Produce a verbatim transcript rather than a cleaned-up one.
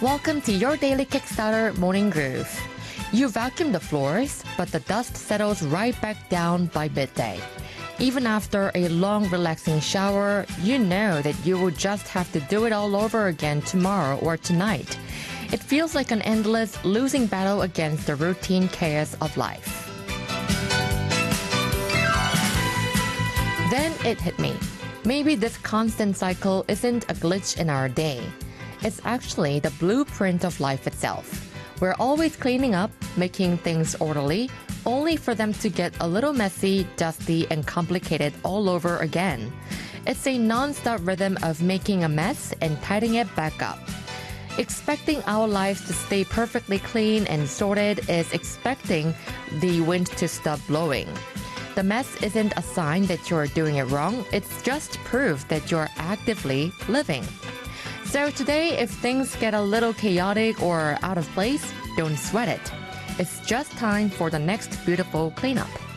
Welcome to your daily Kickstarter morning groove. You vacuum the floors, but the dust settles right back down by midday. Even after a long, relaxing shower, you know that you will just have to do it all over again tomorrow or tonight. It feels like an endless, losing battle against the routine chaos of life. Then it hit me. Maybe this constant cycle isn't a glitch in our day. It's actually the blueprint of life itself. We're always cleaning up, making things orderly, only for them to get a little messy, dusty, and complicated all over again. It's a non-stop rhythm of making a mess and tidying it back up. Expecting our lives to stay perfectly clean and sorted is expecting the wind to stop blowing. The mess isn't a sign that you're doing it wrong, it's just proof that you're actively living. So today, if things get a little chaotic or out of place, don't sweat it. It's just time for the next beautiful cleanup.